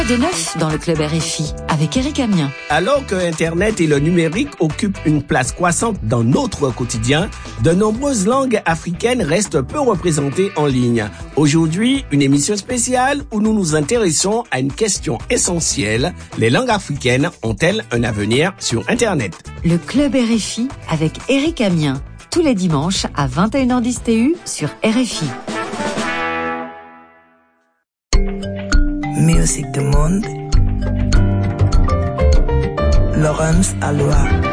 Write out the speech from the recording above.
Des 9 dans le club RFI avec Eric Amien. Alors que Internet et le numérique occupent une place croissante dans notre quotidien, de nombreuses langues africaines restent peu représentées en ligne. Aujourd'hui, une émission spéciale où nous nous intéressons à une question essentielle. Les langues africaines ont-elles un avenir sur Internet? Le club RFI avec Eric Amien. Tous les dimanches à 21h10 TU sur RFI. Musique du monde, Laurence Aloha.